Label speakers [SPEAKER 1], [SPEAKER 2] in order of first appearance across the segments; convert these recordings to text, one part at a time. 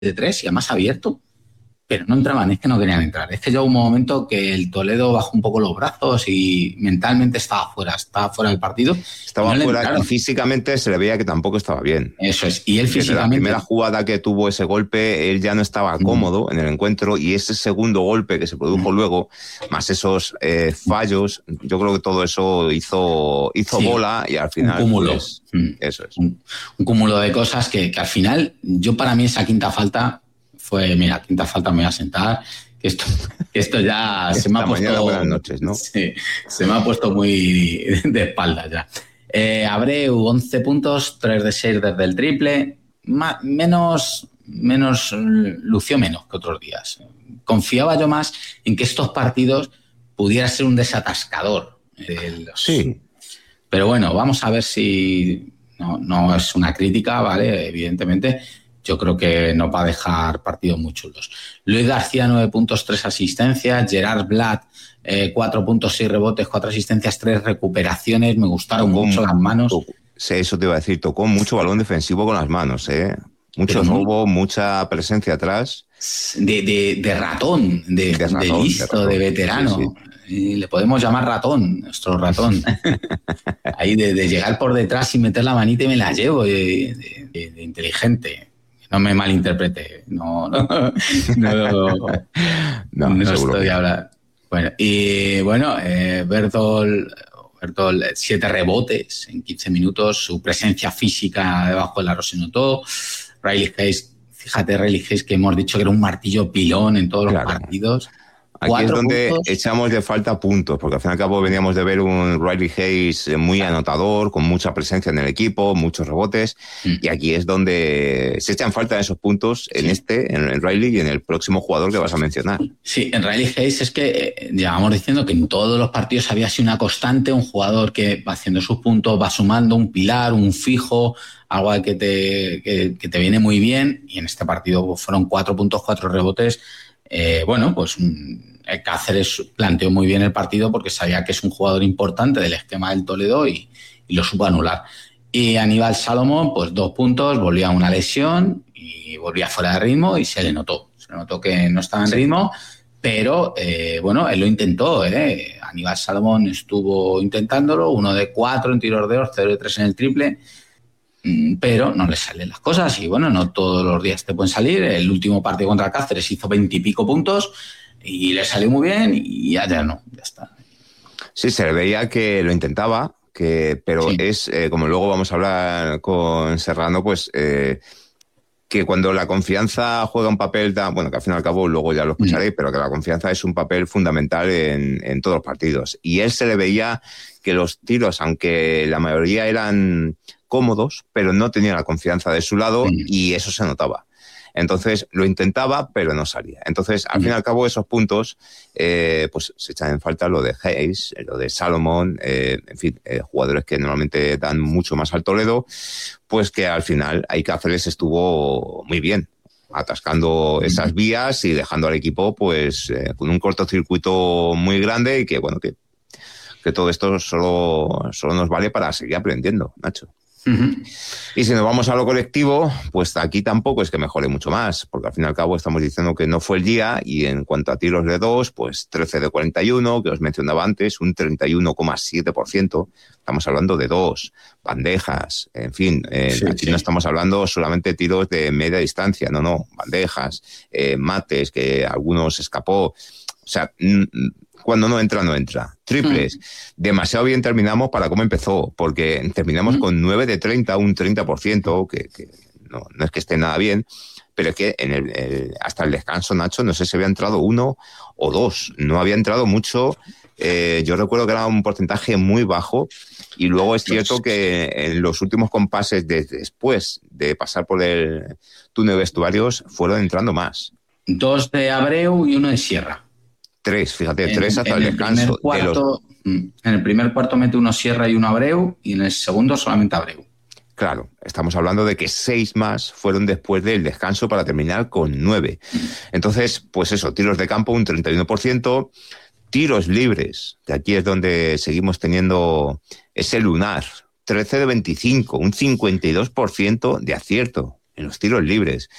[SPEAKER 1] de tres y además abierto, pero no entraban, es que no querían entrar. Es que llegó un momento que el Toledo bajó un poco los brazos y mentalmente estaba fuera del partido y
[SPEAKER 2] Estaba
[SPEAKER 1] no le
[SPEAKER 2] fuera y
[SPEAKER 1] entraron.
[SPEAKER 2] físicamente se le veía que tampoco estaba bien.
[SPEAKER 1] Eso es, y él
[SPEAKER 2] Desde la
[SPEAKER 1] físicamente...
[SPEAKER 2] primera jugada que tuvo ese golpe, él ya no estaba cómodo en el encuentro, y ese segundo golpe que se produjo luego, más esos fallos, yo creo que todo eso hizo
[SPEAKER 1] Sí,
[SPEAKER 2] bola, y al
[SPEAKER 1] un
[SPEAKER 2] final,
[SPEAKER 1] cúmulo.
[SPEAKER 2] pues, eso es.
[SPEAKER 1] Un cúmulo de cosas que al final, yo para mí esa quinta falta fue, mira, quinta falta me voy a sentar, que esto ya se me ha puesto...
[SPEAKER 2] Mañana, buenas noches, ¿no?
[SPEAKER 1] Sí, se me ha puesto muy de espaldas ya. Abreu, 11 puntos, 3 de 6 desde el triple, lució menos que otros días. Confiaba yo más en que estos partidos pudiera ser un desatascador.
[SPEAKER 2] Sí.
[SPEAKER 1] Pero bueno, vamos a ver si... No es una crítica, ¿vale? Evidentemente, yo creo que nos va a dejar partidos muy chulos. Luis García, 9 puntos, 3 asistencias. Gerard Blatt, 4 puntos, 6 rebotes, 4 asistencias, 3 recuperaciones. Me gustaron mucho las manos.
[SPEAKER 2] Sí, eso te iba a decir, tocó mucho balón defensivo con las manos, ¿eh? Mucho robo, mucha presencia atrás.
[SPEAKER 1] De ratón, de listo, de veterano. Sí, sí. Le podemos llamar ratón, nuestro ratón. Ahí de llegar por detrás y meter la manita y me la llevo, de inteligente. No me malinterprete. No estoy hablando. Bueno, y bueno, Bertol, 7 rebotes en 15 minutos. Su presencia física debajo del aro se notó. Riley Hayes, fíjate, Riley Hayes, que hemos dicho que era un martillo pilón en todos los partidos.
[SPEAKER 2] Aquí es donde echamos de falta puntos, porque al fin y al cabo veníamos de ver un Riley Hayes muy anotador, con mucha presencia en el equipo, muchos rebotes, y aquí es donde se echan falta esos puntos en en Riley y en el próximo jugador que vas a mencionar.
[SPEAKER 1] Sí, en Riley Hayes es que llevamos diciendo que en todos los partidos había sido una constante, un jugador que va haciendo sus puntos, va sumando un pilar, un fijo, algo que te viene muy bien, y en este partido fueron 4 puntos, 4 rebotes. Bueno, pues Cáceres planteó muy bien el partido porque sabía que es un jugador importante del esquema del Toledo y lo supo anular. Y Aníbal Salomón, pues 2 puntos, volvía a una lesión y volvía fuera de ritmo y se le notó. Se notó que no estaba en ritmo, pero bueno, él lo intentó. Aníbal Salomón estuvo intentándolo, 1 de 4 en tiros de 2, 0 de 3 en el triple, pero no le salen las cosas y bueno, no todos los días te pueden salir. El último partido contra Cáceres hizo 20 y pico puntos y le salió muy bien y ya está.
[SPEAKER 2] Sí, se le veía que lo intentaba, pero es, como luego vamos a hablar con Serrano, pues que cuando la confianza juega un papel bueno, que al fin y al cabo luego ya lo escucharéis, pero que la confianza es un papel fundamental en todos los partidos. Y él se le veía que los tiros, aunque la mayoría eran cómodos, pero no tenía la confianza de su lado y eso se notaba. Entonces lo intentaba, pero no salía. Entonces, al fin y al cabo, esos puntos, pues se echan en falta lo de Hayes, lo de Salomón, en fin, jugadores que normalmente dan mucho más al Toledo, pues que al final ahí Cáceres estuvo muy bien, atascando esas vías y dejando al equipo pues con un cortocircuito muy grande y que bueno, que todo esto solo nos vale para seguir aprendiendo, Nacho. Y si nos vamos a lo colectivo, pues aquí tampoco es que mejore mucho más, porque al fin y al cabo estamos diciendo que no fue el día, y en cuanto a tiros de 2, pues 13 de 41, que os mencionaba antes, un 31,7%, estamos hablando de 2, bandejas, en fin, aquí no estamos hablando solamente de tiros de media distancia, no, bandejas, mates, que algunos escapó, o sea... Cuando no entra. Triples. Demasiado bien terminamos para cómo empezó, porque terminamos con 9 de 30, un 30%, que no es que esté nada bien, pero es que hasta el descanso, Nacho, no sé si había entrado 1 o 2. No había entrado mucho. Yo recuerdo que era un porcentaje muy bajo, y luego es cierto que en los últimos compases después de pasar por el túnel de vestuarios fueron entrando más.
[SPEAKER 1] 2 de Abreu y 1 de Sierra.
[SPEAKER 2] 3, fíjate, 3 hasta el descanso.
[SPEAKER 1] En el primer cuarto mete 1 Sierra y 1 Abreu, y en el segundo solamente Abreu.
[SPEAKER 2] Claro, estamos hablando de que 6 más fueron después del descanso para terminar con 9. Entonces, pues eso, tiros de campo un 31%, tiros libres, que aquí es donde seguimos teniendo ese lunar, 13 de 25, un 52% de acierto en los tiros libres.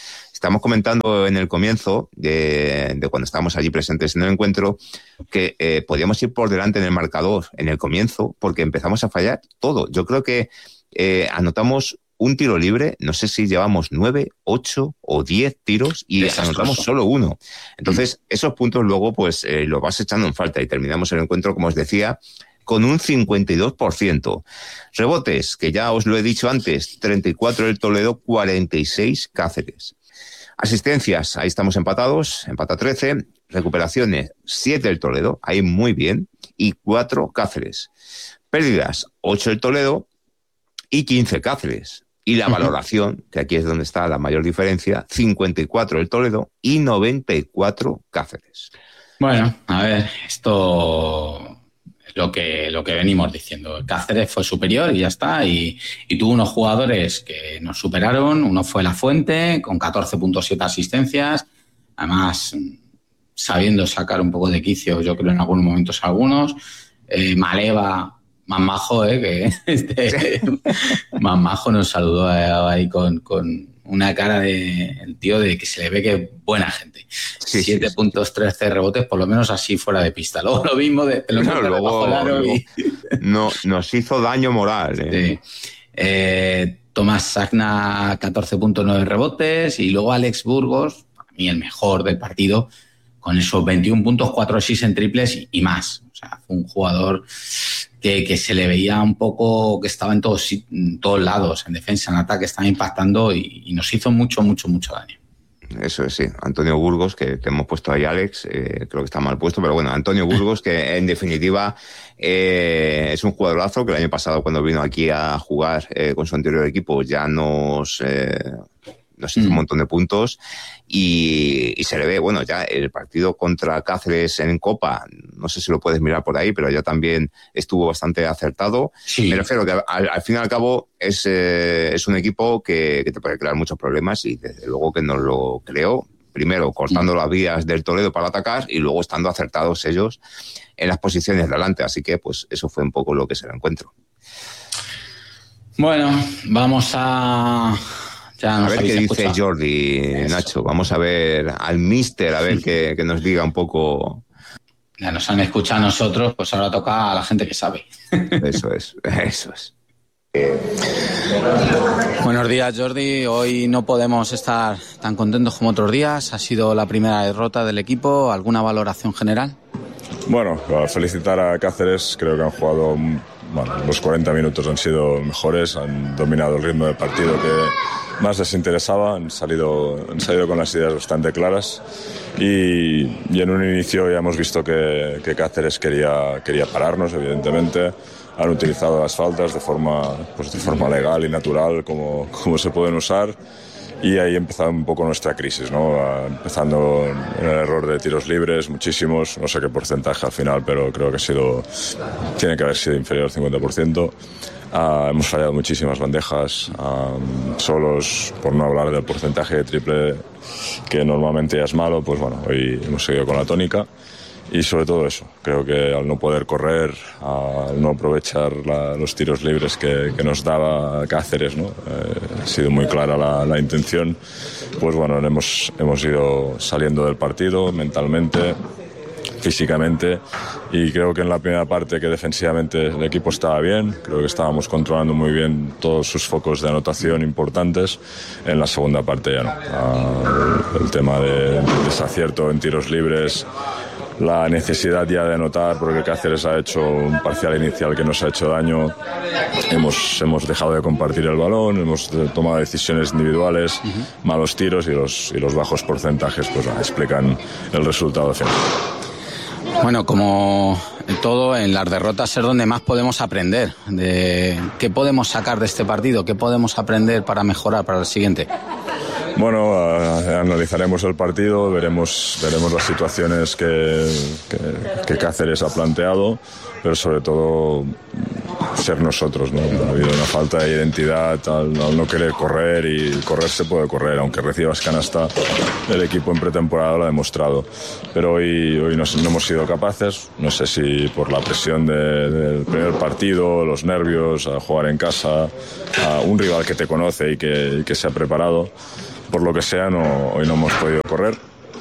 [SPEAKER 2] estamos comentando en el comienzo de cuando estábamos allí presentes en el encuentro que podíamos ir por delante en el marcador en el comienzo porque empezamos a fallar todo. Yo creo que anotamos un tiro libre, no sé si llevamos 9, 8 o 10 tiros y anotamos solo uno. Entonces, esos puntos luego pues los vas echando en falta y terminamos el encuentro, como os decía, con un 52%. Rebotes, que ya os lo he dicho antes, 34 el Toledo, 46 Cáceres. Asistencias, ahí estamos empatados, empata 13. Recuperaciones, 7 el Toledo, ahí muy bien, y 4 Cáceres. Pérdidas, 8 el Toledo y 15 Cáceres. Y la valoración, que aquí es donde está la mayor diferencia, 54 el Toledo y 94 Cáceres.
[SPEAKER 1] Bueno, a ver, esto es lo que venimos diciendo. Cáceres fue superior y ya está, y tuvo unos jugadores que nos superaron. Uno fue La Fuente, con 14.7 asistencias, además sabiendo sacar un poco de quicio, yo creo en algunos momentos algunos. Maleva, más majo, más majo, nos saludó ahí con una cara de el tío de que se le ve que es buena gente. Sí, 7 puntos, 13 rebotes, por lo menos así fuera de pista. Luego lo mismo
[SPEAKER 2] nos hizo daño moral.
[SPEAKER 1] Sí. Tomás Sagna, 14.9 rebotes, y luego Alex Burgos, para mí el mejor del partido, con esos 21 puntos, 4 6 en triples y más. O sea, fue un jugador que se le veía un poco que estaba en todos lados, en defensa, en ataque, estaba impactando y nos hizo mucho daño.
[SPEAKER 2] Eso es, sí. Antonio Burgos, que te hemos puesto ahí, Alex, creo que está mal puesto, pero bueno, Antonio Burgos, que en definitiva es un jugadorazo que el año pasado cuando vino aquí a jugar con su anterior equipo ya nos hizo un montón de puntos y se le ve, bueno, ya el partido contra Cáceres en Copa, no sé si lo puedes mirar por ahí, pero ya también estuvo bastante acertado. Sí. Me refiero que al fin y al cabo es un equipo que te puede crear muchos problemas y desde luego que nos lo creó, primero cortando las vías del Toledo para atacar y luego estando acertados ellos en las posiciones de adelante, así que pues eso fue un poco lo que es el encuentro.
[SPEAKER 1] Bueno, vamos a
[SPEAKER 2] ver qué dice Jordi, Nacho. Vamos a ver al míster, a ver que nos diga un poco.
[SPEAKER 1] Ya nos han escuchado a nosotros, pues ahora toca a la gente que sabe.
[SPEAKER 2] Eso es.
[SPEAKER 3] Buenos días, Jordi. Hoy no podemos estar tan contentos como otros días. Ha sido la primera derrota del equipo. ¿Alguna valoración general?
[SPEAKER 4] Bueno, felicitar a Cáceres. Creo que han jugado... Bueno, los 40 minutos han sido mejores, han dominado el ritmo del partido que más les interesaba, han salido con las ideas bastante claras y en un inicio ya hemos visto que Cáceres quería pararnos, evidentemente. Han utilizado las faltas de forma legal y natural como se pueden usar. Y ahí empezó un poco nuestra crisis, ¿no? Empezando en el error de tiros libres, muchísimos, no sé qué porcentaje al final, pero creo que tiene que haber sido inferior al 50%. Hemos fallado muchísimas bandejas, solos, por no hablar del porcentaje de triple, que normalmente ya es malo, pues bueno, hoy hemos seguido con la tónica. Y sobre todo eso, creo que al no poder correr, al no aprovechar los tiros libres que nos daba Cáceres, ¿no? Ha sido muy clara la intención, pues bueno, hemos ido saliendo del partido mentalmente, físicamente, y creo que en la primera parte que defensivamente el equipo estaba bien, creo que estábamos controlando muy bien todos sus focos de anotación importantes. En la segunda parte ya no, el tema de desacierto en tiros libres, la necesidad ya de anotar, porque Cáceres ha hecho un parcial inicial que nos ha hecho daño. Hemos dejado de compartir el balón, hemos tomado decisiones individuales, malos tiros y los bajos porcentajes pues explican el resultado final.
[SPEAKER 3] Bueno, como en todo, en las derrotas es donde más podemos aprender. ¿Qué podemos sacar de este partido? ¿Qué podemos aprender para mejorar para el siguiente?
[SPEAKER 4] Bueno, analizaremos el partido, veremos las situaciones que Cáceres ha planteado, pero sobre todo ser nosotros, ¿no? Ha habido una falta de identidad al no querer correr, y correr se puede correr, aunque recibas canasta, el equipo en pretemporada lo ha demostrado. Pero hoy no hemos sido capaces, no sé si por la presión del primer partido, los nervios, a jugar en casa, a un rival que te conoce y que se ha preparado. por lo que sea, hoy no hemos podido correr.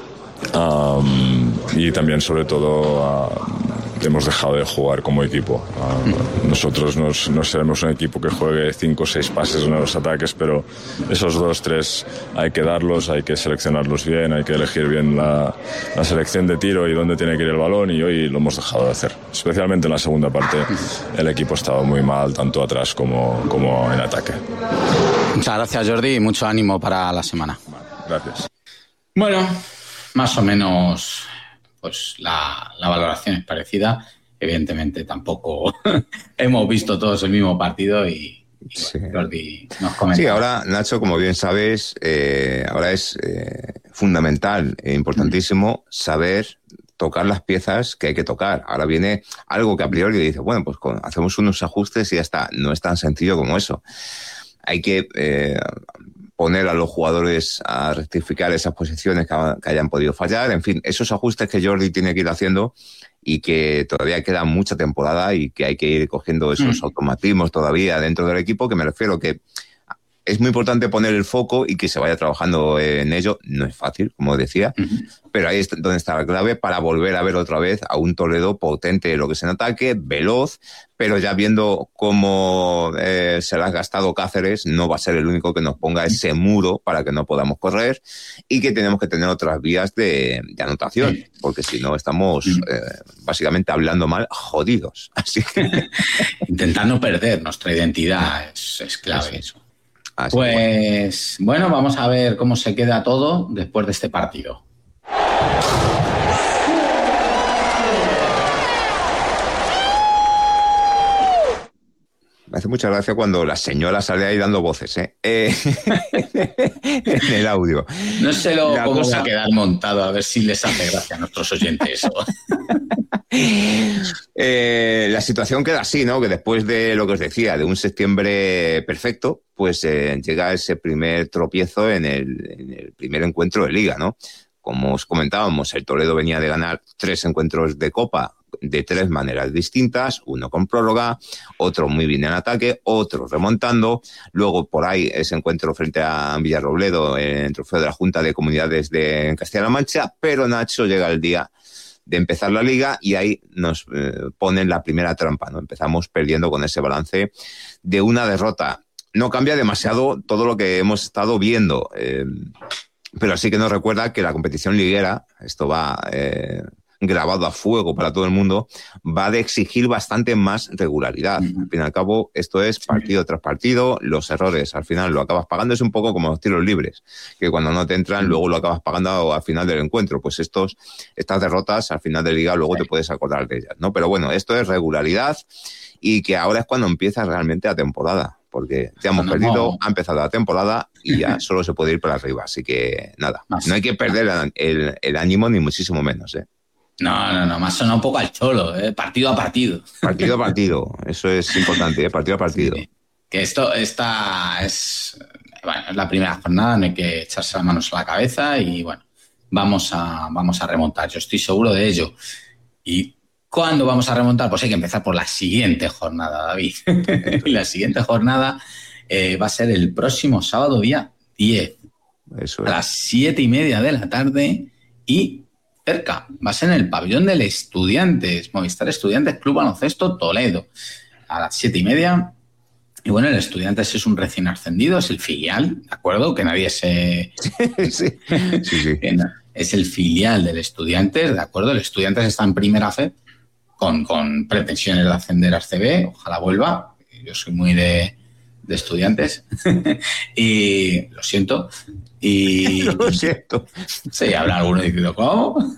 [SPEAKER 4] Y también, sobre todo, hemos dejado de jugar como equipo. Nosotros no seremos un equipo que juegue 5 o 6 pases en los ataques, pero esos 2 3 hay que darlos, hay que seleccionarlos bien, hay que elegir bien la selección de tiro y dónde tiene que ir el balón, y hoy lo hemos dejado de hacer. Especialmente en la segunda parte el equipo estaba muy mal, tanto atrás como en ataque.
[SPEAKER 3] Muchas gracias, Jordi, y mucho ánimo para la semana.
[SPEAKER 4] Gracias.
[SPEAKER 1] Bueno, más o menos pues la valoración es parecida. Evidentemente tampoco hemos visto todos el mismo partido y
[SPEAKER 2] sí.
[SPEAKER 1] Jordi nos comenta.
[SPEAKER 2] Sí, ahora, Nacho, como bien sabes, ahora es fundamental e importantísimo saber tocar las piezas que hay que tocar. Ahora viene algo que a priori dice, bueno, pues hacemos unos ajustes y ya está. No es tan sencillo como eso. Hay que poner a los jugadores a rectificar esas posiciones que hayan podido fallar. En fin, esos ajustes que Jordi tiene que ir haciendo y que todavía queda mucha temporada y que hay que ir cogiendo esos automatismos todavía dentro del equipo, que me refiero que es muy importante poner el foco y que se vaya trabajando en ello. No es fácil, como decía, pero ahí es donde está la clave para volver a ver otra vez a un Toledo potente, lo que es en ataque, veloz, pero ya viendo cómo se le ha gastado Cáceres, no va a ser el único que nos ponga ese muro para que no podamos correr, y que tenemos que tener otras vías de anotación, porque si no estamos básicamente hablando mal, jodidos. Así que
[SPEAKER 1] intentar no perder nuestra identidad es clave eso.
[SPEAKER 2] Así
[SPEAKER 1] pues bueno, vamos a ver cómo se queda todo después de este partido.
[SPEAKER 2] Me hace mucha gracia cuando la señora sale ahí dando voces, en el audio.
[SPEAKER 1] No sé cómo se va a quedar montado, a ver si les hace gracia a nuestros oyentes.
[SPEAKER 2] La situación queda así, ¿no? Que después de lo que os decía, de un septiembre perfecto, pues llega ese primer tropiezo en el primer encuentro de Liga, ¿no? Como os comentábamos, el Toledo venía de ganar 3 encuentros de Copa de 3 maneras distintas, uno con prórroga, otro muy bien en ataque, otro remontando, luego por ahí ese encuentro frente a Villarrobledo en el trofeo de la Junta de Comunidades de Castilla-La Mancha, pero Nacho llega el día de empezar la Liga y ahí nos ponen la primera trampa, ¿no? Empezamos perdiendo con ese balance de una derrota. No cambia demasiado todo lo que hemos estado viendo, pero sí que nos recuerda que la competición liguera, esto va grabado a fuego para todo el mundo, va de exigir bastante más regularidad. Al fin y al cabo, esto es partido tras partido, los errores al final lo acabas pagando. Es un poco como los tiros libres, que cuando no te entran, luego lo acabas pagando al final del encuentro. Pues estas derrotas al final de Liga luego te puedes acordar de ellas, ¿no? Pero bueno, esto es regularidad, y que ahora es cuando empieza realmente la temporada, porque ya hemos perdido, ha empezado la temporada y ya solo se puede ir para arriba. Así que nada, no hay que perder el ánimo, ni muchísimo menos,
[SPEAKER 1] No, me ha sonado un poco al cholo, partido a partido.
[SPEAKER 2] Partido a partido, eso es importante, partido a partido.
[SPEAKER 1] Sí. Que esta es la primera jornada, no hay que echarse las manos a la cabeza y bueno, vamos a remontar, yo estoy seguro de ello. ¿Y cuándo vamos a remontar? Pues hay que empezar por la siguiente jornada, David. Y la siguiente jornada va a ser el próximo sábado, día 10,
[SPEAKER 2] eso es.
[SPEAKER 1] A las 7:30 de la tarde, y cerca, va a ser en el pabellón del Estudiantes, Movistar Estudiantes Club Baloncesto Toledo, a las 7:30. Y bueno, el Estudiantes es un recién ascendido, es el filial, ¿de acuerdo? Que nadie se...
[SPEAKER 2] Sí.
[SPEAKER 1] Es el filial del Estudiantes, ¿de acuerdo? El Estudiantes está en primera fe, con pretensiones de ascender a CB, ojalá vuelva. Yo soy muy de Estudiantes y lo siento.
[SPEAKER 2] Lo siento.
[SPEAKER 1] Sí, habrá alguno diciendo, ¿cómo?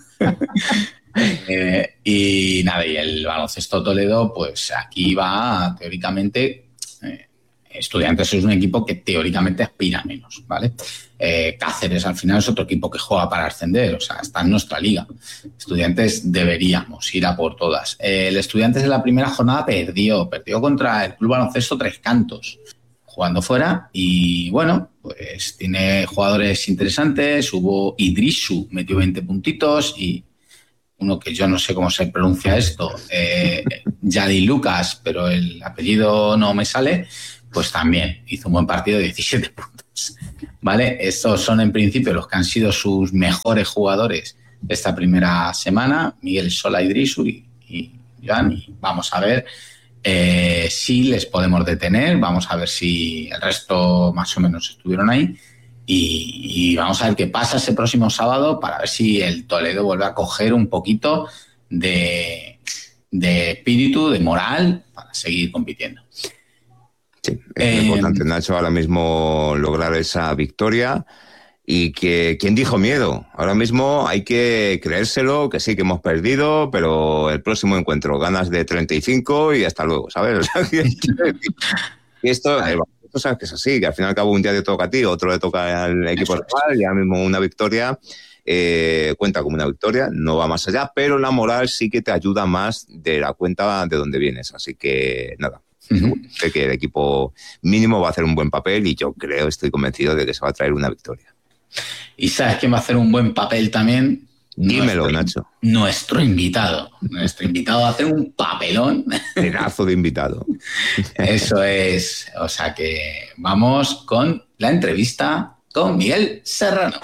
[SPEAKER 1] Y nada, y el Baloncesto Toledo, pues aquí va teóricamente... Estudiantes es un equipo que teóricamente aspira a menos, ¿vale? Cáceres al final es otro equipo que juega para ascender, o sea, está en nuestra liga. Estudiantes deberíamos ir a por todas. El Estudiantes en la primera jornada perdió contra el Club Baloncesto Tres Cantos, jugando fuera, y bueno, pues tiene jugadores interesantes. Hubo Idrisu, metió 20 puntitos, y uno que yo no sé cómo se pronuncia esto, Yadi Lucas, pero el apellido no me sale, pues también hizo un buen partido de 17 puntos. ¿Vale? Estos son en principio los que han sido sus mejores jugadores esta primera semana, Miguel Sola, Idrisu y Joan, y vamos a ver si les podemos detener, vamos a ver si el resto más o menos estuvieron ahí y vamos a ver qué pasa ese próximo sábado para ver si el Toledo vuelve a coger un poquito de espíritu, de moral para seguir compitiendo.
[SPEAKER 2] Sí, es importante, Nacho, ahora mismo lograr esa victoria. Y que, ¿quién dijo miedo? Ahora mismo hay que creérselo, que sí que hemos perdido, pero el próximo encuentro, ganas de 35 y hasta luego, ¿sabes? O sea, esto sabes que es así, que al fin y al cabo un día te toca a ti, otro le toca al equipo rival, y ahora mismo una victoria cuenta como una victoria, no va más allá, pero la moral sí que te ayuda más de la cuenta de donde vienes, así que nada. Sé que el equipo mínimo va a hacer un buen papel y yo creo, estoy convencido de que se va a traer una victoria.
[SPEAKER 1] ¿Y sabes quién va a hacer un buen papel también?
[SPEAKER 2] Dímelo, Nacho.
[SPEAKER 1] Nuestro invitado. Nuestro invitado va a hacer un papelón.
[SPEAKER 2] Pedazo de invitado.
[SPEAKER 1] Eso es. O sea que vamos con la entrevista con Miguel Serrano.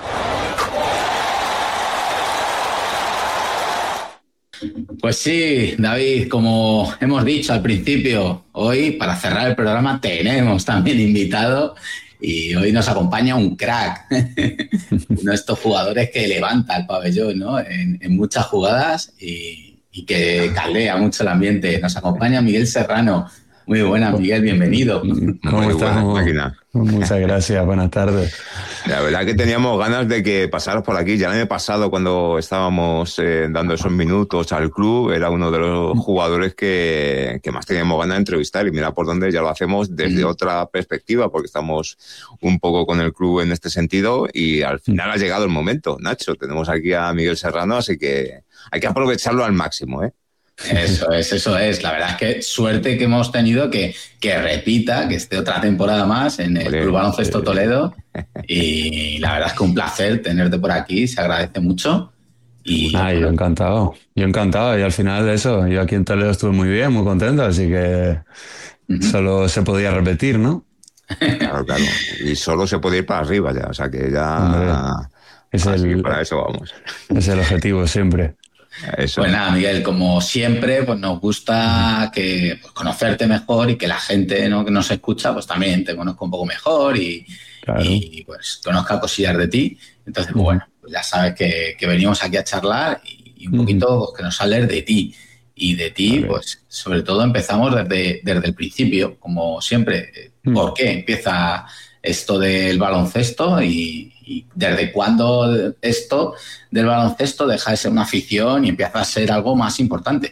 [SPEAKER 1] Pues sí, David, como hemos dicho al principio, hoy para cerrar el programa tenemos también invitado. Y hoy nos acompaña un crack, uno de estos jugadores que levanta el pabellón, ¿no? en muchas jugadas y que caldea mucho el ambiente. Nos acompaña Miguel Serrano. Muy buenas, Miguel, bienvenido.
[SPEAKER 5] ¿Cómo estás? Muchas gracias, buenas tardes.
[SPEAKER 2] La verdad que teníamos ganas de que pasaras por aquí. Ya el año pasado, cuando estábamos dando esos minutos al club, era uno de los jugadores que más teníamos ganas de entrevistar. Y mira por dónde ya lo hacemos desde otra perspectiva, porque estamos un poco con el club en este sentido. Y al final ha llegado el momento, Nacho. Tenemos aquí a Miguel Serrano, así que hay que aprovecharlo al máximo, ¿eh?
[SPEAKER 1] Eso es. La verdad es que suerte que hemos tenido que repita, que esté otra temporada más en el Club Baloncesto Toledo. Y la verdad es que un placer tenerte por aquí, se agradece mucho.
[SPEAKER 5] Y yo encantado. Y al final de eso, yo aquí en Toledo estuve muy bien, muy contento, así que solo se podía repetir, ¿no?
[SPEAKER 2] Claro. Y solo se puede ir para arriba ya, o sea que ya... para eso vamos.
[SPEAKER 5] Es el objetivo siempre.
[SPEAKER 2] Eso.
[SPEAKER 1] Pues nada, Miguel, como siempre, pues nos gusta conocerte mejor y que la gente, ¿no?, que nos escucha pues también te conozca un poco mejor y pues conozca cosillas de ti. Entonces, pues bueno, pues ya sabes que venimos aquí a charlar y un poquito pues, que nos hables de ti. Y de ti, pues sobre todo empezamos desde el principio, como siempre. ¿Por qué empieza esto del baloncesto y desde cuándo esto del baloncesto deja de ser una afición y empieza a ser algo más importante?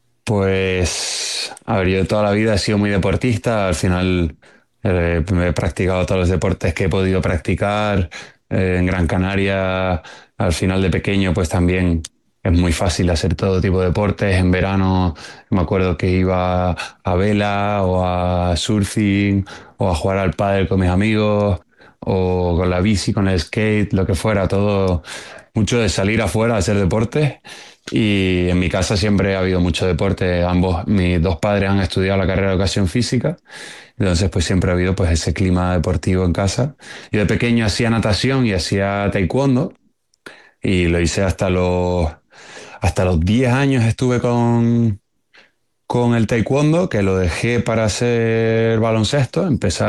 [SPEAKER 5] Pues, a ver, yo toda la vida he sido muy deportista. Al final me he practicado todos los deportes que he podido practicar. En Gran Canaria, al final de pequeño, pues también es muy fácil hacer todo tipo de deportes. En verano me acuerdo que iba a vela o a surfing o a jugar al pádel con mis amigos o con la bici, con el skate, lo que fuera, todo mucho de salir afuera a hacer deportes. Y en mi casa siempre ha habido mucho deporte. Mis dos padres han estudiado la carrera de educación física, entonces pues siempre ha habido pues ese clima deportivo en casa. Yo de pequeño hacía natación y hacía taekwondo y lo hice hasta los 10 años estuve con el taekwondo, que lo dejé para hacer baloncesto,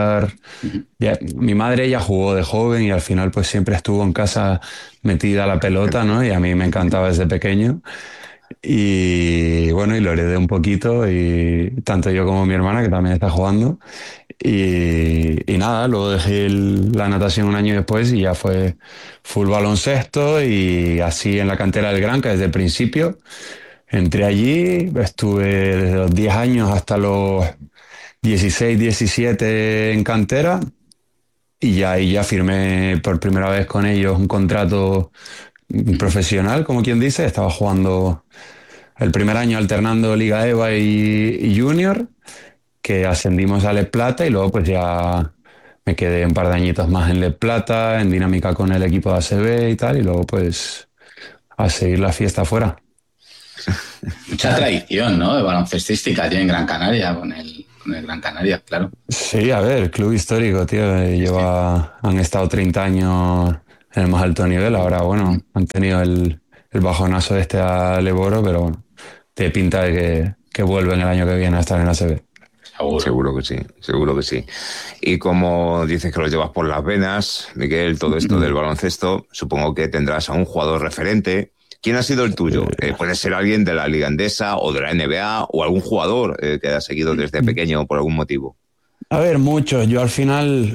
[SPEAKER 5] mi madre ella jugó de joven y al final pues siempre estuvo en casa metida a la pelota, ¿no? Y a mí me encantaba desde pequeño. Y bueno, y lo heredé un poquito, y tanto yo como mi hermana, que también está jugando. Y nada, luego dejé la natación un año después y ya fue full baloncesto, y así en la cantera del Granca desde el principio. Entré allí, estuve desde los 10 años hasta los 16, 17 en cantera, y ahí ya firmé por primera vez con ellos un contrato profesional, como quien dice. Estaba jugando el primer año alternando Liga EVA y Junior, que ascendimos a Les Plata, y luego pues ya me quedé un par de añitos más en Les Plata, en dinámica con el equipo de ACB y tal, y luego pues a seguir la fiesta afuera.
[SPEAKER 1] Mucha tradición, ¿no?, de baloncestística allí en Gran Canaria con con el Gran Canaria, claro.
[SPEAKER 5] Sí, a ver, club histórico, tío. Han estado 30 años en el más alto nivel. Ahora, bueno, han tenido el bajonazo al Eboro, pero bueno, te pinta de que vuelven el año que viene a estar en la ACB.
[SPEAKER 2] Seguro que sí, seguro que sí. Y como dices que lo llevas por las venas, Miguel, todo esto del baloncesto, supongo que tendrás a un jugador referente. ¿Quién ha sido el tuyo? Puede ser alguien de la Liga Endesa o de la NBA o algún jugador que has seguido desde pequeño por algún motivo.
[SPEAKER 5] A ver, muchos. Yo al final,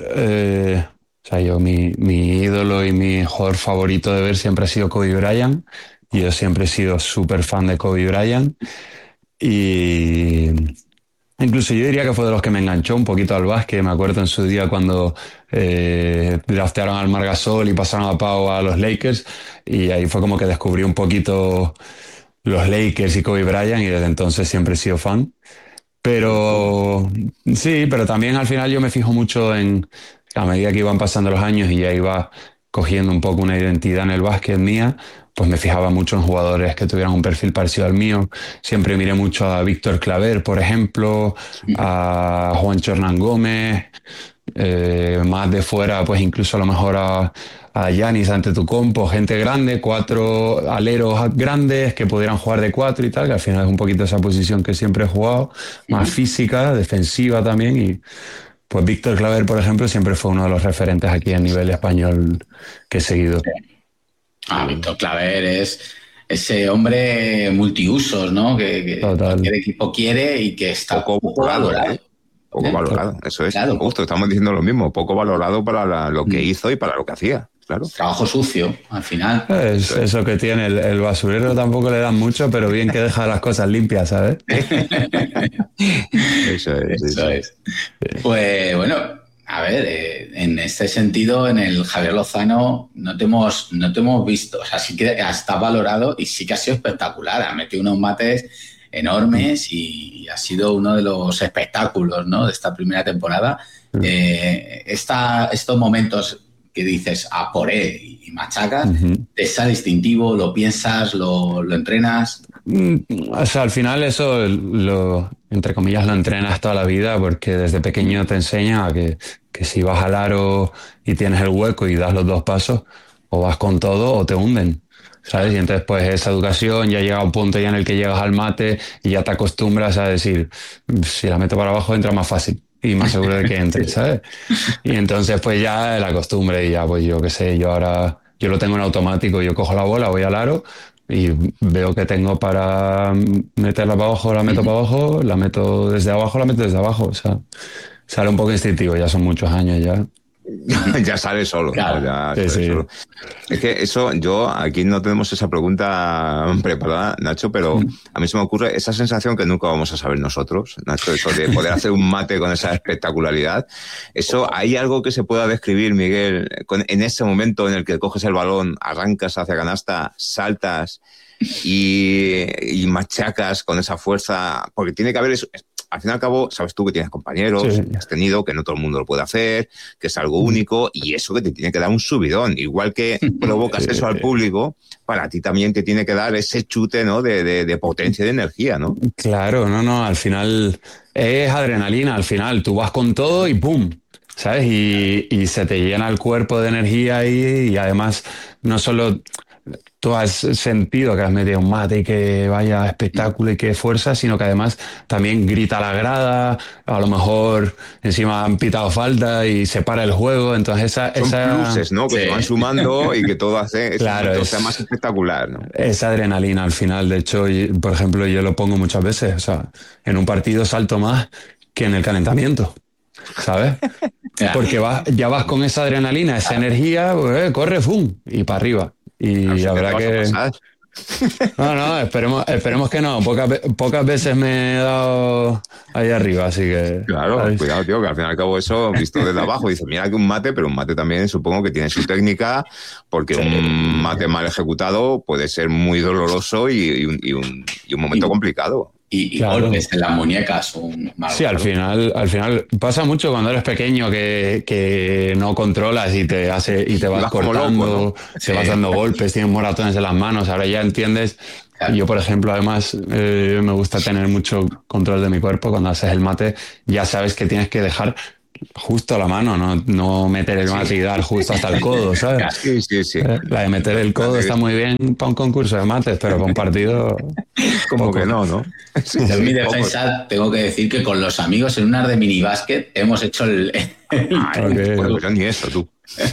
[SPEAKER 5] mi ídolo y mi jugador favorito de ver siempre ha sido Kobe Bryant. Y yo siempre he sido súper fan de Kobe Bryant. Y incluso yo diría que fue de los que me enganchó un poquito al básquet. Me acuerdo en su día cuando draftearon al Marc Gasol y pasaron a Pau a los Lakers. Y ahí fue como que descubrí un poquito los Lakers y Kobe Bryant y desde entonces siempre he sido fan. Pero sí, pero también al final yo me fijo mucho a medida que iban pasando los años y ya iba cogiendo un poco una identidad en el básquet mía, pues me fijaba mucho en jugadores que tuvieran un perfil parecido al mío. Siempre miré mucho a Víctor Claver, por ejemplo, a Juancho Hernán Gómez, más de fuera, pues incluso a lo mejor a Giannis Antetokounmpo, gente grande, 4 aleros grandes que pudieran jugar de 4 y tal, que al final es un poquito esa posición que siempre he jugado, más física, defensiva también, y pues Víctor Claver, por ejemplo, siempre fue uno de los referentes aquí a nivel español que he seguido.
[SPEAKER 1] Víctor Claver es ese hombre multiusos, ¿no? Que cualquier equipo quiere y que está
[SPEAKER 2] poco valorado. Poco valorado, eso es. Claro. Justo, estamos diciendo lo mismo, poco valorado para lo que hizo y para lo que hacía. Claro.
[SPEAKER 1] Trabajo sucio, al final.
[SPEAKER 5] Eso que tiene el basurero tampoco le dan mucho, pero bien que deja las cosas limpias, ¿sabes?
[SPEAKER 2] Eso es.
[SPEAKER 1] Pues bueno, a ver, en este sentido, en el Javier Lozano no te hemos visto, o sea, sí que está valorado y sí que ha sido espectacular. Ha metido unos mates enormes y ha sido uno de los espectáculos, ¿no?, de esta primera temporada. Estos momentos que dices a por él y machacas, ¿te sale distintivo? ¿Lo piensas? ¿Lo entrenas?
[SPEAKER 5] O sea, al final eso, entre comillas, lo entrenas toda la vida porque desde pequeño te enseñan a que si vas al aro y tienes el hueco y das los 2 pasos, o vas con todo o te hunden, ¿sabes? Y entonces pues esa educación ya llega a un punto ya en el que llegas al mate y ya te acostumbras a decir, si la meto para abajo entra más fácil y más seguro de que entre, ¿sabes? Y entonces pues ya la costumbre y ya pues yo qué sé, yo lo tengo en automático, yo cojo la bola, voy al aro y veo que tengo para meterla para abajo, la meto para abajo, la meto desde abajo, o sea, sale un poco instintivo, ya son muchos años ya.
[SPEAKER 2] Ya sale solo.
[SPEAKER 1] Claro.
[SPEAKER 2] Solo. Es que eso, aquí no tenemos esa pregunta preparada, Nacho, pero a mí se me ocurre esa sensación que nunca vamos a saber nosotros, Nacho, eso de poder hacer un mate con esa espectacularidad. Eso, ¿hay algo que se pueda describir, Miguel, en ese momento en el que coges el balón, arrancas hacia canasta, saltas y machacas con esa fuerza? Porque tiene que haber eso. Al fin y al cabo, sabes tú que tienes compañeros, que has tenido, que no todo el mundo lo puede hacer, que es algo único y eso que te tiene que dar un subidón. Igual que provocas eso al público, para ti también te tiene que dar ese chute, ¿no?, de potencia y de energía, ¿no?
[SPEAKER 5] Claro, no, al final es adrenalina, al final tú vas con todo y ¡pum!, ¿sabes? Y se te llena el cuerpo de energía y además no solo tú has sentido que has metido un mate y que vaya espectáculo y que fuerza, sino que además también grita la grada, a lo mejor encima han pitado falta y se para el juego, entonces son
[SPEAKER 2] pluses, ¿no?, que se van sumando y que todo hace
[SPEAKER 5] claro,
[SPEAKER 2] sea más espectacular, ¿no?
[SPEAKER 5] Esa adrenalina al final, de hecho, por ejemplo, yo lo pongo muchas veces, o sea, en un partido salto más que en el calentamiento, ¿sabes? Porque ya vas con esa adrenalina, esa energía, pues, corre, ¡fum!, y para arriba. Y la verdad que... No, esperemos que no. Pocas veces me he dado ahí arriba, así que...
[SPEAKER 2] Claro, ¿sabes? Cuidado, tío, que al fin y al cabo eso, visto desde abajo, dice, mira que un mate, pero un mate también supongo que tiene su técnica, porque un mate mal ejecutado puede ser muy doloroso y un momento complicado.
[SPEAKER 1] Y claro, golpes en las muñecas.
[SPEAKER 5] Sí, al final pasa mucho cuando eres pequeño que no controlas y te vas cortando, loco, ¿no? Te vas dando golpes, tienes moratones en las manos. Ahora ya entiendes
[SPEAKER 1] Claro.
[SPEAKER 5] Y yo, por ejemplo, además, me gusta tener mucho control de mi cuerpo. Cuando haces el mate, ya sabes que tienes que dejar justo la mano, no meter el mate y dar justo hasta el codo, ¿sabes?
[SPEAKER 2] Sí.
[SPEAKER 5] La de meter el codo está muy bien para un concurso de mates, pero para un partido...
[SPEAKER 2] Como
[SPEAKER 5] poco.
[SPEAKER 2] que no. Sí,
[SPEAKER 1] En mi
[SPEAKER 2] poco.
[SPEAKER 1] defensa tengo que decir que con los amigos en un ar de minibásquet hemos hecho el
[SPEAKER 5] Ok.
[SPEAKER 2] Bueno, pues ni eso, tú.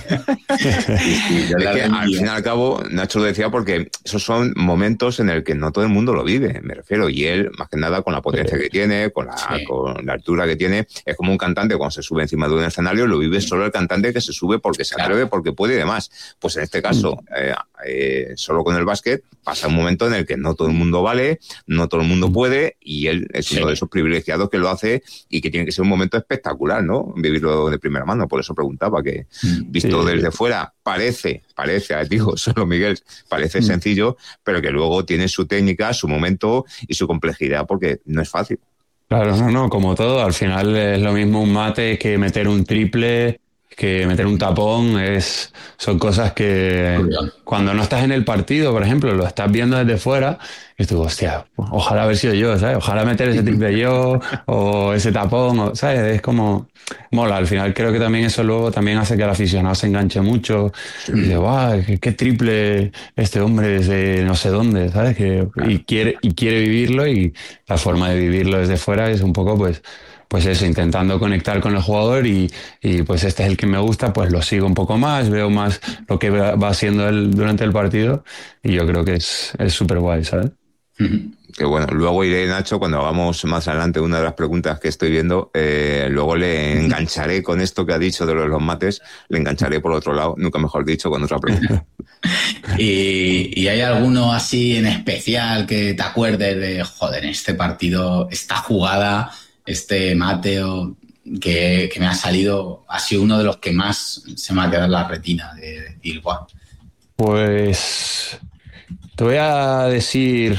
[SPEAKER 1] yo
[SPEAKER 2] Es
[SPEAKER 1] el ar
[SPEAKER 2] que
[SPEAKER 1] de
[SPEAKER 2] al
[SPEAKER 1] mini-
[SPEAKER 2] fin y al cabo, Nacho lo decía porque esos son momentos en el que no todo el mundo lo vive, me refiero, y él, más que nada, con la potencia que tiene, con la altura que tiene, es como un cantante cuando se sube encima de un escenario, lo vive solo el cantante que se sube porque se atreve, porque puede y demás. Pues en este caso, solo con el básquet, pasa un momento en el que no todo el mundo vale, no todo el mundo puede, y él es uno de esos privilegiados que lo hace y que tiene que ser un momento espectacular, ¿no? Vivirlo de primera mano. Por eso preguntaba que, visto desde fuera, parece, digo, solo Miguel, parece sencillo, pero que luego tiene su técnica, su momento y su complejidad, porque no es fácil.
[SPEAKER 5] Claro, no, como todo, al final es lo mismo un mate que meter un triple, que meter un tapón, son cosas que cuando no estás en el partido, por ejemplo, lo estás viendo desde fuera, y tú, hostia, ojalá haber sido yo, ¿sabes? Ojalá meter ese triple yo, o ese tapón, ¿sabes? Es como, mola, al final creo que también eso luego también hace que el aficionado se enganche mucho, y dice, guau, qué triple este hombre desde no sé dónde, ¿sabes? Y quiere vivirlo, y la forma de vivirlo desde fuera es un poco, pues eso, intentando conectar con el jugador y pues este es el que me gusta, pues lo sigo un poco más, veo más lo que va haciendo él durante el partido y yo creo que es súper guay, ¿sabes?
[SPEAKER 2] Que bueno, luego iré, Nacho, cuando hagamos más adelante una de las preguntas que estoy viendo, luego le engancharé con esto que ha dicho de los mates, le engancharé por otro lado, nunca mejor dicho, con otra pregunta.
[SPEAKER 1] ¿Y hay alguno así en especial que te acuerdes de, joder, en este partido, esta jugada, este mate que me ha salido, ha sido uno de los que más se me ha quedado en la retina, de decir, guau?
[SPEAKER 5] Pues te voy a decir,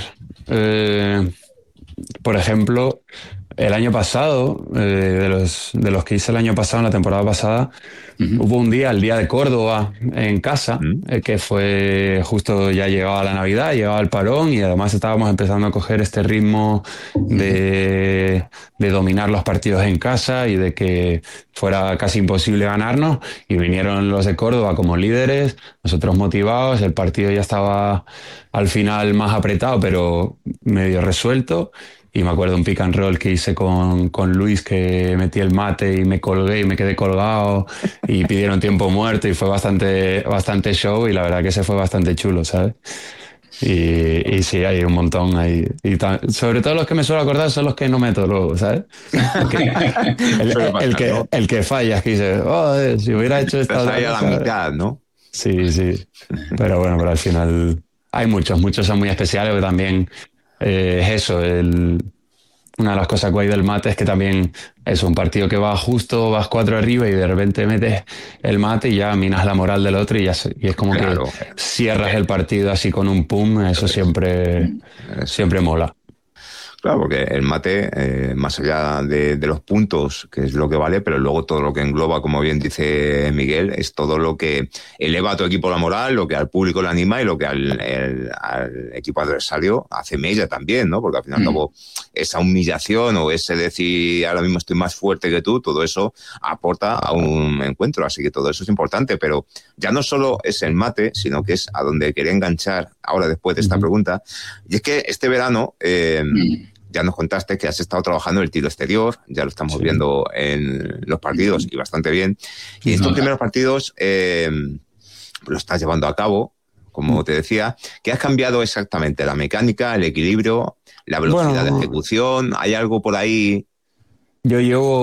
[SPEAKER 5] por ejemplo, el año pasado, de los que hice el año pasado, en la temporada pasada, hubo un día, el día de Córdoba, en casa, que fue justo, ya llegaba la Navidad, llegaba el parón y además estábamos empezando a coger este ritmo de dominar los partidos en casa y de que fuera casi imposible ganarnos, y vinieron los de Córdoba como líderes, nosotros motivados, el partido ya estaba al final más apretado pero medio resuelto. Y me acuerdo un pick and roll que hice con Luis, que metí el mate y me colgué y me quedé colgado y pidieron tiempo muerto y fue bastante show, y la verdad que se fue bastante chulo, ¿sabes? Y sí, hay un montón ahí. Sobre todo los que me suelo acordar son los que no meto luego, ¿sabes? El que fallas, que dices, oh, si hubiera hecho esta...
[SPEAKER 2] Estás ahí a la mitad, ¿no?
[SPEAKER 5] Sí. Pero bueno, pero al final hay muchos son muy especiales, pero también es eso, una de las cosas guay del mate es que también es un partido que va justo, vas 4 arriba y de repente metes el mate y ya minas la moral del otro y es como que cierras el partido así con un pum, eso siempre mola.
[SPEAKER 2] Claro, porque el mate, más allá de los puntos, que es lo que vale, pero luego todo lo que engloba, como bien dice Miguel, es todo lo que eleva a tu equipo la moral, lo que al público le anima y lo que al equipo adversario hace mella también, ¿no? Porque al fin y al cabo esa humillación o ese decir ahora mismo estoy más fuerte que tú, todo eso aporta a un encuentro, así que todo eso es importante, pero ya no solo es el mate, sino que es a donde quería enganchar ahora después de esta pregunta, y es que este verano... Ya nos contaste que has estado trabajando el tiro exterior, ya lo estamos viendo en los partidos y bastante bien. Y estos primeros partidos lo estás llevando a cabo, como te decía. ¿Qué has cambiado exactamente? ¿La mecánica, el equilibrio, la velocidad de ejecución? ¿Hay algo por ahí?
[SPEAKER 5] Yo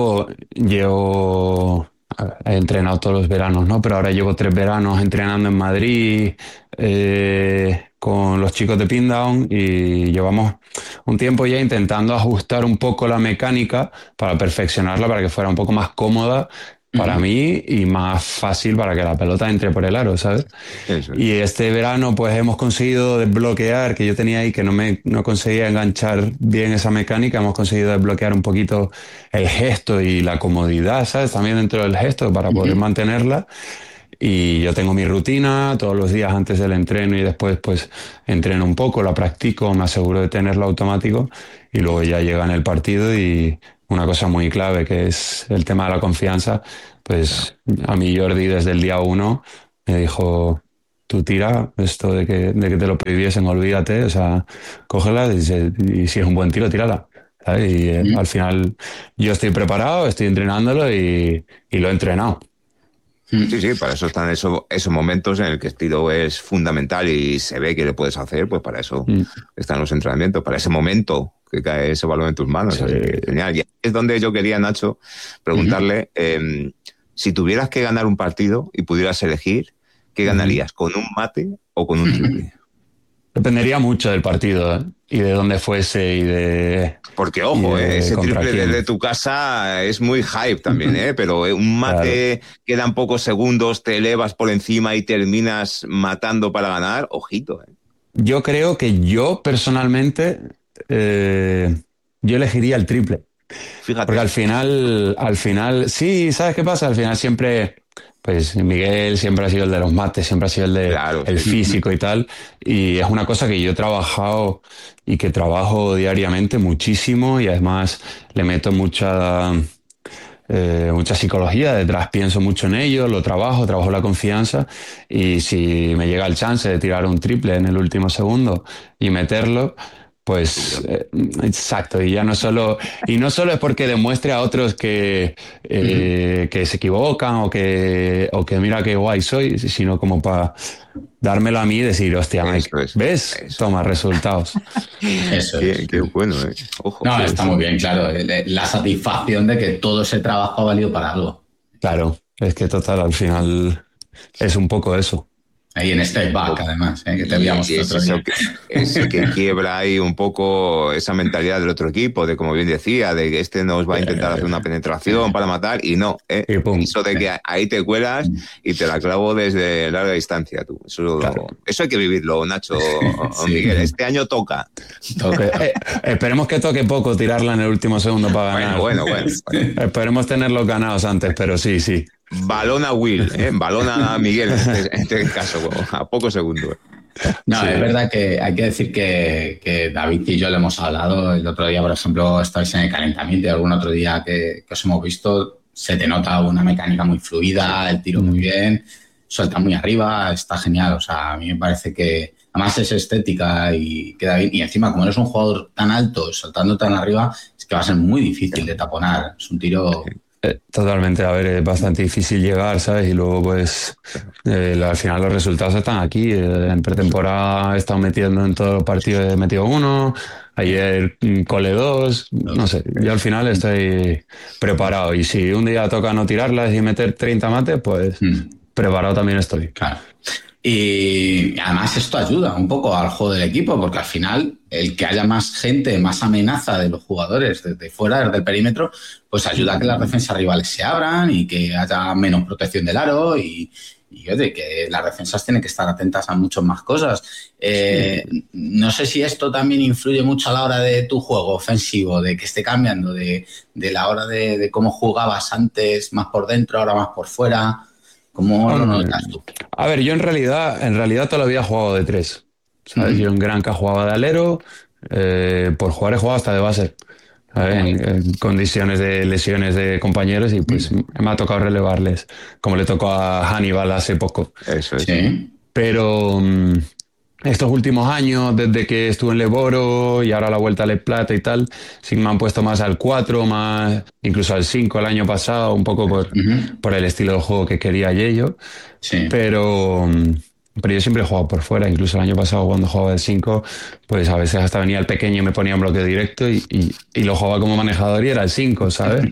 [SPEAKER 5] he entrenado todos los veranos, ¿no? Pero ahora llevo 3 veranos entrenando en Madrid con los chicos de Pindown y llevamos un tiempo ya intentando ajustar un poco la mecánica para perfeccionarla, para que fuera un poco más cómoda para mí y más fácil para que la pelota entre por el aro, ¿sabes?
[SPEAKER 2] Eso es.
[SPEAKER 5] Y este verano pues hemos conseguido desbloquear, que yo tenía ahí que no conseguía enganchar bien esa mecánica, hemos conseguido desbloquear un poquito el gesto y la comodidad, ¿sabes? También dentro del gesto para poder mantenerla. Y yo tengo mi rutina todos los días antes del entreno y después pues entreno un poco, la practico, me aseguro de tenerlo automático y luego ya llega en el partido. Y una cosa muy clave que es el tema de la confianza, pues a mí Jordi desde el día 1 me dijo: tú tira, esto de que te lo prohibiesen, olvídate, o sea, cógela y si es un buen tiro, tírala. ¿Sabes? Y al final yo estoy preparado, estoy entrenándolo y lo he entrenado.
[SPEAKER 2] Sí, para eso están esos momentos en el que el tiro es fundamental y se ve que le puedes hacer, pues para eso están los entrenamientos, para ese momento que cae ese balón en tus manos.
[SPEAKER 5] Sí.
[SPEAKER 2] Así que genial. Y es donde yo quería, Nacho, preguntarle, si tuvieras que ganar un partido y pudieras elegir, ¿qué ganarías? ¿Con un mate o con un triple?
[SPEAKER 5] Dependería mucho del partido, ¿eh? Y de dónde fuese y de...
[SPEAKER 2] Porque, ojo, ese triple
[SPEAKER 5] quién.
[SPEAKER 2] desde tu casa es muy hype también, ¿eh? Pero un mate, claro, quedan pocos segundos, te elevas por encima y terminas matando para ganar, ojito, ¿eh?
[SPEAKER 5] Yo creo que yo, personalmente, yo elegiría el triple.
[SPEAKER 2] Fíjate.
[SPEAKER 5] Porque al final, sí, ¿sabes qué pasa? Al final siempre... Pues Miguel siempre ha sido el de los mates, siempre ha sido el de
[SPEAKER 2] claro,
[SPEAKER 5] el físico y tal. Y es una cosa que yo he trabajado y que trabajo diariamente muchísimo y además le meto mucha psicología detrás, pienso mucho en ello, lo trabajo la confianza y si me llega el chance de tirar un triple en el último segundo y meterlo, pues exacto, y ya no solo es porque demuestre a otros que se equivocan o que mira qué guay soy, sino como para dármelo a mí y decir, hostia, Mike, ¿ves? Eso. Toma, resultados.
[SPEAKER 1] Eso es.
[SPEAKER 2] Qué bueno, ¿eh? Ojo.
[SPEAKER 1] No, está muy bien, claro. La satisfacción de que todo ese trabajo ha valido para algo.
[SPEAKER 5] Claro, es que total, al final es un poco eso.
[SPEAKER 1] Ahí en Step Back, además, que te veíamos el otro día.
[SPEAKER 2] Eso que quiebra ahí un poco esa mentalidad del otro equipo, de como bien decía, de que este nos va a intentar hacer una penetración para matar y no, eso de que ahí te cuelas y te la clavo desde larga distancia, tú. Eso hay que vivirlo, Nacho, sí. Miguel. Este año toca.
[SPEAKER 5] Esperemos que toque poco tirarla en el último segundo para ganar.
[SPEAKER 2] Bueno.
[SPEAKER 5] Esperemos tenerlos ganados antes, pero sí.
[SPEAKER 2] Balón a Will, balón a Miguel en este caso, a pocos segundos.
[SPEAKER 1] No, sí. Es verdad que hay que decir que David y yo le hemos hablado. El otro día, por ejemplo, estáis en el calentamiento y algún otro día que os hemos visto, se te nota una mecánica muy fluida, el tiro muy bien, suelta muy arriba, está genial. O sea, a mí me parece que además es estética y queda bien. Y encima, como eres un jugador tan alto, saltando tan arriba, es que va a ser muy difícil de taponar. Es un tiro...
[SPEAKER 5] Totalmente, a ver, es bastante difícil llegar, ¿sabes? Y luego, pues, al final los resultados están aquí. En pretemporada he estado metiendo en todos los partidos, he metido 1, ayer cole 2, no sé, yo al final estoy preparado. Y si un día toca no tirarlas y meter 30 mates, pues preparado también estoy.
[SPEAKER 1] Claro. Y además esto ayuda un poco al juego del equipo, porque al final el que haya más gente, más amenaza de los jugadores desde fuera, desde el perímetro, pues ayuda a que las defensas rivales se abran y que haya menos protección del aro y oye, que las defensas tienen que estar atentas a muchas más cosas. No sé si esto también influye mucho a la hora de tu juego ofensivo, de que esté cambiando, de la hora de cómo jugabas antes, más por dentro, ahora más por fuera. ¿Cómo lo notas tú?
[SPEAKER 5] A ver, yo en realidad toda la vida he jugado de 3. ¿Sabes? Yo en Granca jugaba de alero, por jugar he jugado hasta de base, en condiciones de lesiones de compañeros y pues me ha tocado relevarles, como le tocó a Hannibal hace poco.
[SPEAKER 2] Eso es.
[SPEAKER 1] Sí.
[SPEAKER 5] Pero estos últimos años, desde que estuve en Leboro y ahora la vuelta a Le Plata y tal, sí me han puesto más al 4, más incluso al 5 el año pasado, un poco por el estilo de juego que quería Yello.
[SPEAKER 1] Sí.
[SPEAKER 5] Pero yo siempre he jugado por fuera, incluso el año pasado cuando jugaba de 5, pues a veces hasta venía el pequeño y me ponía un bloque directo y lo jugaba como manejador y era el 5, ¿sabes?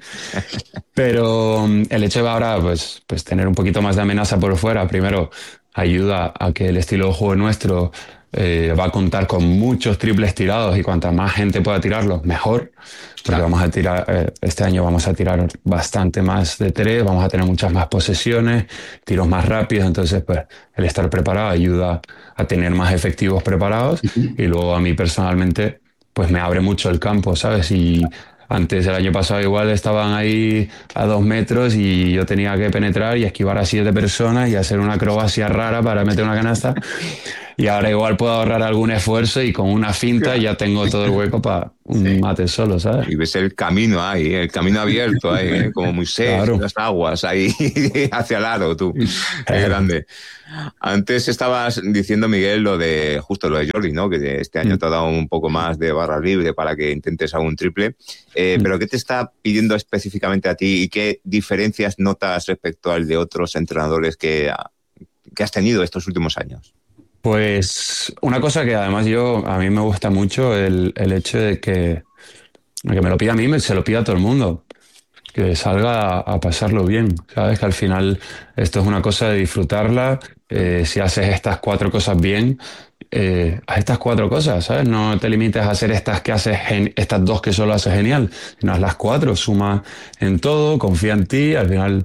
[SPEAKER 5] Pero el hecho de ahora pues tener un poquito más de amenaza por fuera, primero ayuda a que el estilo de juego nuestro va a contar con muchos triples tirados y cuanta más gente pueda tirarlos, mejor. Porque vamos a tirar, este año vamos a tirar bastante más de 3, vamos a tener muchas más posesiones, tiros más rápidos, entonces pues el estar preparado ayuda a tener más efectivos preparados y luego a mí personalmente pues me abre mucho el campo, ¿sabes? Y Antes, el año pasado, igual estaban ahí a 2 metros y yo tenía que penetrar y esquivar a 7 personas y hacer una acrobacia rara para meter una canasta. Y ahora igual puedo ahorrar algún esfuerzo y con una finta ya tengo todo el hueco para un mate solo, ¿sabes?
[SPEAKER 2] Y ves el camino ahí, el camino abierto ahí, como Moisés, claro. Las aguas ahí hacia el aro, tú. Qué grande. Antes estabas diciendo, Miguel, justo lo de Jordi, ¿no? Que este año te ha dado un poco más de barra libre para que intentes algún triple. Pero ¿qué te está pidiendo específicamente a ti y qué diferencias notas respecto al de otros entrenadores que has tenido estos últimos años?
[SPEAKER 5] Pues una cosa que además a mí me gusta mucho el hecho de que me lo pida a mí, se lo pida a todo el mundo. Que salga a pasarlo bien, ¿sabes? Que al final esto es una cosa de disfrutarla. Si haces estas 4 cosas bien, haz estas 4 cosas, ¿sabes? No te limites a hacer estas 2 que solo haces genial, sino haz las 4, suma en todo, confía en ti. Al final,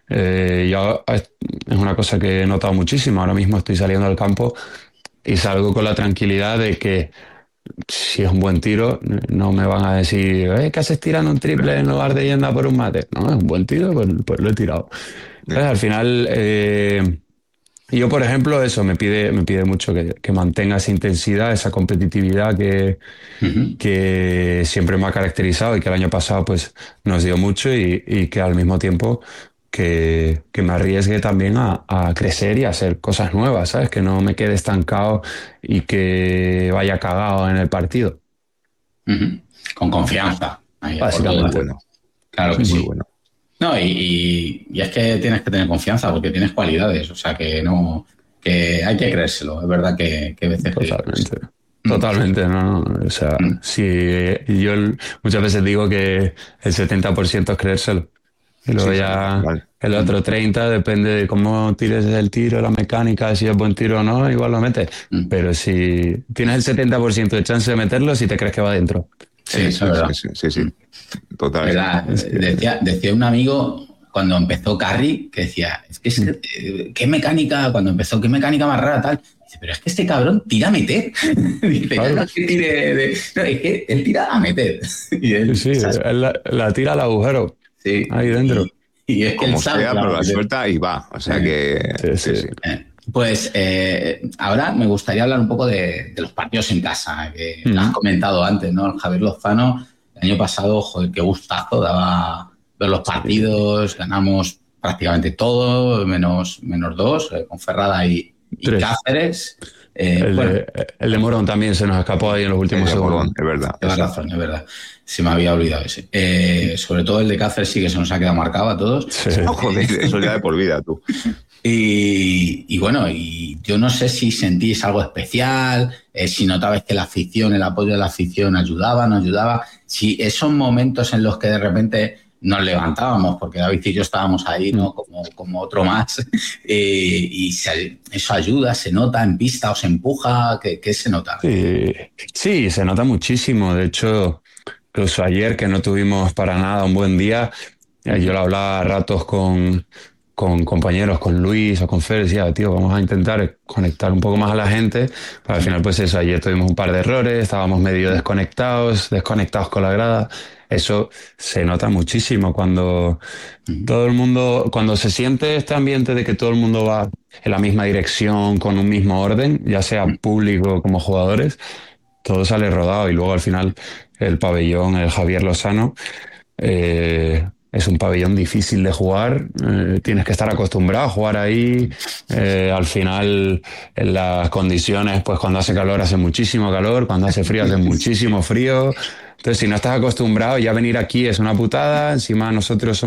[SPEAKER 5] es una cosa que he notado muchísimo. Ahora mismo estoy saliendo al campo y salgo con la tranquilidad de que si es un buen tiro, no me van a decir ¿qué haces tirando un triple en lugar de yendo a por un mate? No, es un buen tiro, pues lo he tirado. Entonces, al final, yo, por ejemplo, eso me pide mucho que mantenga esa intensidad, esa competitividad que siempre me ha caracterizado y que el año pasado pues nos dio mucho y que al mismo tiempo que me arriesgue también a crecer y a hacer cosas nuevas, ¿sabes? Que no me quede estancado y que vaya cagado en el partido.
[SPEAKER 1] Con confianza.
[SPEAKER 5] Básicamente.
[SPEAKER 1] Bueno. Claro que sí. Muy bueno. No, y es que tienes que tener confianza porque tienes cualidades, o sea que hay que creérselo, es verdad que a veces...
[SPEAKER 5] Totalmente, no. O sea, yo muchas veces digo que el 70% es creérselo. Y luego el otro 30% depende de cómo tires el tiro, la mecánica, si es buen tiro o no, igual lo metes. Pero si tienes el 70% de chance de meterlo, si te crees que va dentro.
[SPEAKER 1] Sí, eso es verdad.
[SPEAKER 2] Sí. Total.
[SPEAKER 1] Decía un amigo cuando empezó Curry que decía, qué mecánica más rara, tal. Dice, pero es que este cabrón tira a meter. Dice, claro. No es que tire es que él tira a meter. Y él
[SPEAKER 5] la tira al agujero.
[SPEAKER 1] Sí.
[SPEAKER 5] Ahí dentro.
[SPEAKER 1] Y es que
[SPEAKER 2] como sea, pero la suelta y va. O sea que...
[SPEAKER 5] Sí.
[SPEAKER 1] Pues ahora me gustaría hablar un poco de los partidos en casa, que lo has comentado antes, ¿no? El Javier Lozano, el año pasado, joder, qué gustazo daba ver los partidos, ganamos prácticamente todo, menos 2, con Ferrada y Cáceres.
[SPEAKER 5] El de Morón también se nos escapó ahí en los últimos segundos.
[SPEAKER 2] Es verdad.
[SPEAKER 1] Tienes razón, es verdad. Se me había olvidado ese. Sobre todo el de Cáceres sí que se nos ha quedado marcado a todos.
[SPEAKER 2] Sí. No, joder, eso ya de por vida, tú.
[SPEAKER 1] Y bueno, y yo no sé si sentís algo especial, si notabais que la afición, el apoyo de la afición ayudaba, no ayudaba, si esos momentos en los que de repente nos levantábamos, porque David y yo estábamos ahí, ¿no? Como otro más, y eso ayuda, se nota en pista, os empuja, ¿qué se nota?
[SPEAKER 5] Sí, se nota muchísimo. De hecho, incluso ayer que no tuvimos para nada un buen día, yo lo hablaba a ratos con compañeros, con Luis o con Fer, decía, tío, vamos a intentar conectar un poco más a la gente. Pero al final, pues eso, ayer tuvimos un par de errores, estábamos medio desconectados con la grada. Eso se nota muchísimo cuando todo el mundo, cuando se siente este ambiente de que todo el mundo va en la misma dirección, con un mismo orden, ya sea público como jugadores, todo sale rodado. Y luego al final el pabellón, el Javier Lozano, es un pabellón difícil de jugar, tienes que estar acostumbrado a jugar ahí. Al final, en las condiciones, pues cuando hace calor hace muchísimo calor, cuando hace frío hace muchísimo frío. Entonces, si no estás acostumbrado, ya venir aquí es una putada. Encima nosotros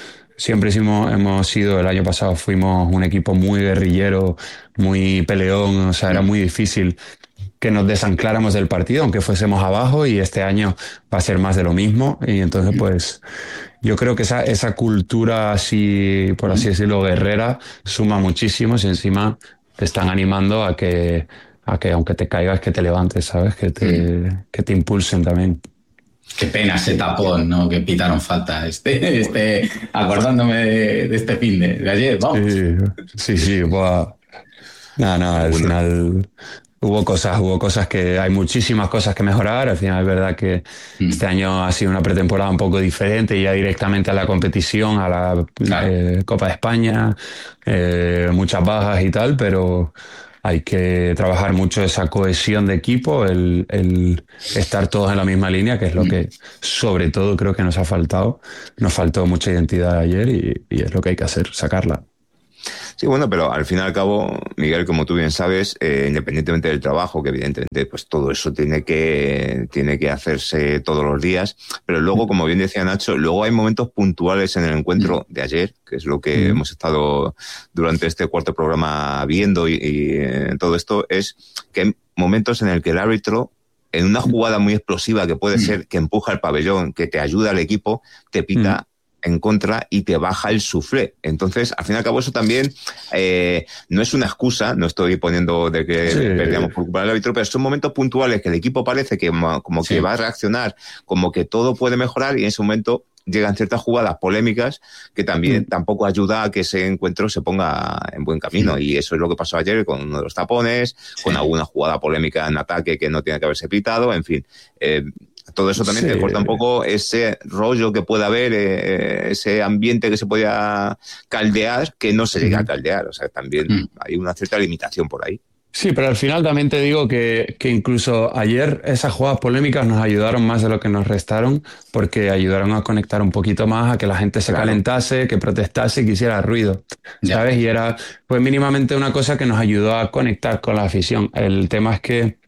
[SPEAKER 5] hemos sido, el año pasado fuimos un equipo muy guerrillero, muy peleón, o sea, era muy difícil que nos desancláramos del partido, aunque fuésemos abajo, y este año va a ser más de lo mismo. Y entonces, pues, yo creo que esa cultura así, por así decirlo, guerrera, suma muchísimo, y encima te están animando a que aunque te caigas, que te levantes, ¿sabes? Que te impulsen también.
[SPEAKER 1] Qué pena ese tapón, ¿no? Que pitaron falta. Acordándome de este fin de ayer, vamos.
[SPEAKER 5] Sí, buah. Nada, al final hubo cosas que hay muchísimas cosas que mejorar. Al final es verdad que este año ha sido una pretemporada un poco diferente, ya directamente a la competición, a la Copa de España, muchas bajas y tal, pero hay que trabajar mucho esa cohesión de equipo, el estar todos en la misma línea, que es lo que sobre todo creo que nos ha faltado. Nos faltó mucha identidad ayer y es lo que hay que hacer, sacarla.
[SPEAKER 2] Sí, bueno, pero al fin y al cabo, Miguel, como tú bien sabes, independientemente del trabajo, que evidentemente pues todo eso tiene que hacerse todos los días, pero luego, como bien decía Nacho, luego hay momentos puntuales en el encuentro de ayer, que es lo que hemos estado durante este cuarto programa viendo y todo esto, es que hay momentos en el que el árbitro, en una jugada muy explosiva que puede ser que empuja el pabellón, que te ayuda al equipo, te pita en contra y te baja el suflé. Entonces, al fin y al cabo, eso también no es una excusa, no estoy poniendo de que perdíamos por culpa del árbitro, pero son momentos puntuales que el equipo parece que como que va a reaccionar, como que todo puede mejorar, y en ese momento llegan ciertas jugadas polémicas que también tampoco ayuda a que ese encuentro se ponga en buen camino. Y eso es lo que pasó ayer con uno de los tapones, con alguna jugada polémica en ataque que no tiene que haberse pitado, en fin. Todo eso también te corta un poco ese rollo que puede haber, ese ambiente que se podía caldear, que no se llega a caldear. O sea, también hay una cierta limitación por ahí.
[SPEAKER 5] Sí, pero al final también te digo que incluso ayer esas jugadas polémicas nos ayudaron más de lo que nos restaron, porque ayudaron a conectar un poquito más, a que la gente se calentase, que protestase y que hiciera ruido, ¿sabes? Y era pues mínimamente una cosa que nos ayudó a conectar con la afición. El tema es que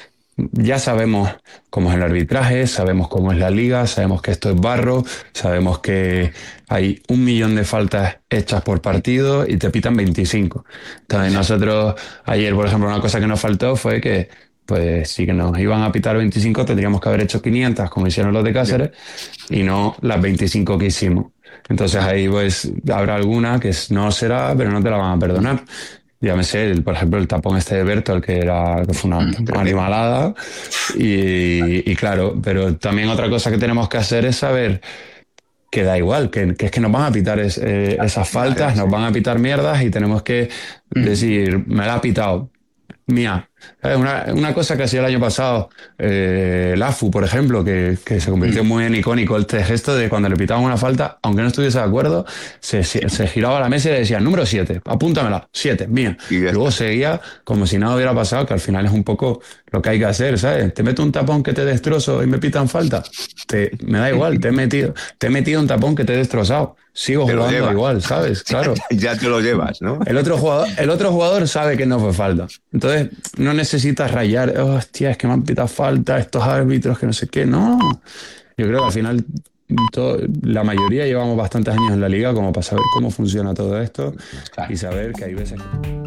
[SPEAKER 5] ya sabemos cómo es el arbitraje, sabemos cómo es la liga, sabemos que esto es barro, sabemos que hay 1 millón de faltas hechas por partido y te pitan 25. Entonces nosotros ayer, por ejemplo, una cosa que nos faltó fue que pues si que nos iban a pitar 25 tendríamos que haber hecho 500 como hicieron los de Cáceres y no las 25 que hicimos. Entonces ahí pues habrá alguna que no será, pero no te la van a perdonar. Llámese, por ejemplo, el tapón este de Berto, que fue una animalada. Y claro, pero también otra cosa que tenemos que hacer es saber que da igual, que es que nos van a pitar esas faltas, nos van a pitar mierdas y tenemos que decir, me la ha pitado. Mía. Una cosa que hacía el año pasado, Lafu, por ejemplo, que se convirtió muy en icónico, este gesto de cuando le pitaban una falta, aunque no estuviese de acuerdo, se giraba a la mesa y le decía, número 7, apúntamela, 7, mía. Y luego seguía como si nada hubiera pasado, que al final es un poco lo que hay que hacer, ¿sabes? Te meto un tapón que te destrozo y me pitan falta. Me da igual, te he metido un tapón que te he destrozado. Sigo jugando igual, ¿sabes? Claro.
[SPEAKER 2] Ya te lo llevas, ¿no?
[SPEAKER 5] El otro jugador sabe que no fue falta. Entonces, no necesitas rayar, hostia, es que me han pitado falta, estos árbitros, que no sé qué. No. Yo creo que al final la mayoría llevamos bastantes años en la liga como para saber cómo funciona todo esto y saber que hay veces que...